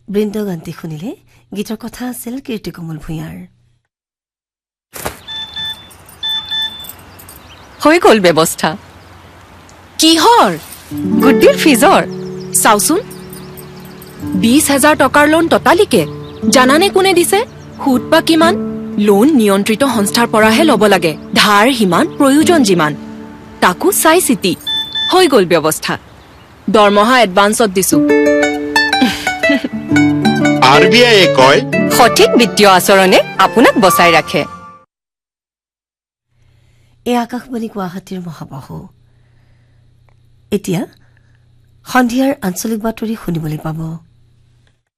বৃন্দগান্তি শুনিলে গীতৰ কথা আছিল কীৰ্তিকমল ভূঞাৰ। হৈ গ'ল ব্যৱস্থা। কিহৰ? গুড্ডিৰ ফিজৰ। চাওচোন, 20,000 টকাৰ লোন ততালিকে। জানানে কোনে দিছে? সুদ বা কিমান? লোন নিয়ন্ত্ৰিত সংস্থাৰ পৰাহে ল'ব লাগে। ধাৰ সিমান, প্ৰয়োজন যিমান, তাকো চাই চিতি। হৈ গ'ল ব্যৱস্থা। দৰমহা এডভান্সত দিছো। RBI কয় সঠিক বিত্তীয় আচৰণে আপোনাক বচাই ৰাখে। এই আকাশবাণী গুৱাহাটীৰ মহাবাহু। এতিয়া সন্ধিয়াৰ আঞ্চলিক বাতৰি শুনিবলৈ পাব।